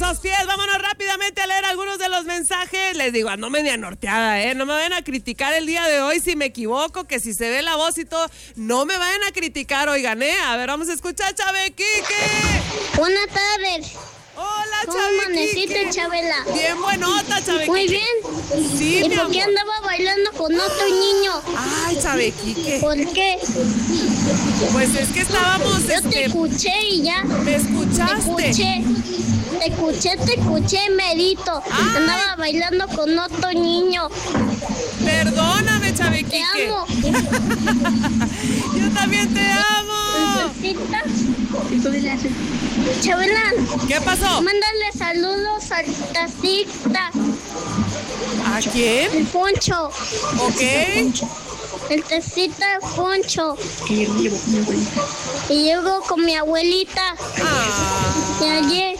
esos pies. Vámonos rápidamente a leer algunos de los mensajes. Les digo, ando media norteada, no me vayan a criticar el día de hoy si me equivoco, que si se ve la voz y todo, no me vayan a criticar, oigan, A ver, vamos a escuchar, Chabequique. Buenas tardes. Hola, ¿Cómo Chabequique. amaneciste, Chabela? Bien buenota, Chabequique. Muy bien. Sí, ¿Y mi por qué amor. andaba bailando con otro niño? Ay, Chabequique. ¿Por qué? Pues es que estábamos, Yo te escuché y ya. ¿me escuchaste? Te escuché, merito. Ay. Andaba bailando con otro niño. Perdóname, Te Chabequique. amo. Yo también te amo. Chabela, ¿Qué pasó? mándale saludos al taxista, ¿A quién? el Poncho. Ok. El taxista Poncho. Y llego con mi abuelita. Ah. De ayer.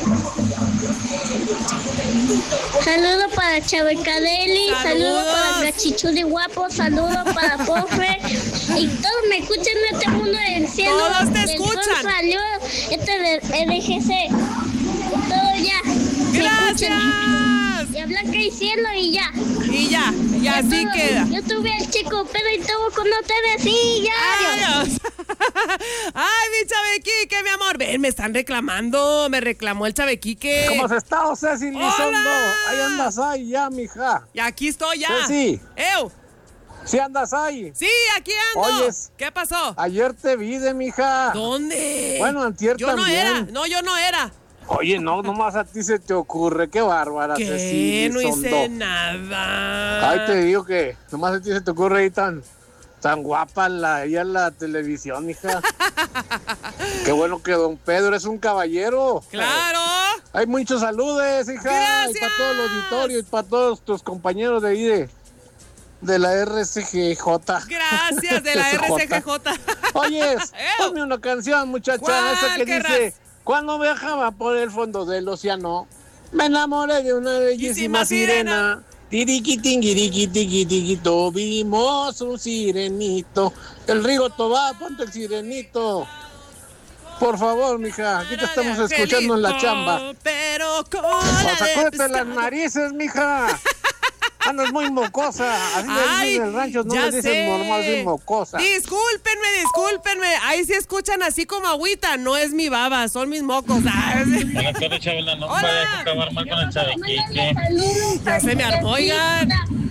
Saludos para Chabecadeli, saludos para Gachichuli Guapo, saludos para Pofe. Y todos me escuchan en este mundo del cielo. Todos te El sol escuchan. salió, de RGC. Todo ya. Me Gracias. escuchan. Y a Blanca y Cielo y ya. Y así todo. queda. Yo tuve al chico Pedro y estuvo con ustedes y ya. Adiós. Ay, mi Chabequique, mi amor. Ven, me están reclamando. Me reclamó el Chabequique. ¿Cómo has estado, Ceci Lizondo? ¡Hola! Ahí andas ahí ya, mija. Y aquí estoy ya. Ceci, ¡Ew! ¿sí andas ahí? Sí, aquí ando. Oyes. ¿Qué pasó? Ayer te vi de mija. ¿Dónde? Bueno, antier yo también. no era. No, yo no era. Oye, no, nomás a ti se te ocurre. Qué bárbara, ¿Qué? Ceci No Lizondo. hice nada. Ay, te digo que nomás a ti se te ocurre ahí tan guapa ella en la televisión, hija. Qué bueno que don Pedro es un caballero. ¡Claro! Hay muchos saludos, hija. Gracias. Y para todo el auditorio y para todos tus compañeros de ahí de la RCGJ. Gracias, de la RCGJ. Oyes, ponme una canción, muchacha, ¿Cuál esa que querrás? dice: cuando viajaba por el fondo del océano, me enamoré de una bellísima sirena. Tiriquitinguiriquitiquitiquito, vimos un sirenito. El río Tobá, ponte el sirenito. Por favor, mija, aquí te estamos escuchando en la chamba. Pero con Pues acuérdate las narices, mija. Andas muy mocosa. Así le dicen en el rancho, no ya le dicen sé. normal, soy mocosa. Discúlpenme. Ahí sí escuchan así como agüita. No es mi baba, son mis mocos. Buenas tardes, Chabela. No me Hola. vayas a acabar mal con el Chabequique. Ya se me armó, oigan.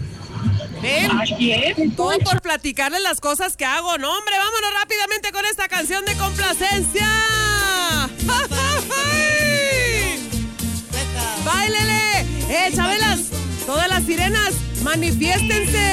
Ven, todo por platicarles las cosas que hago. No, hombre, vámonos rápidamente con esta canción de complacencia. ¡Báilele! Chabelas, todas las sirenas, manifiéstense.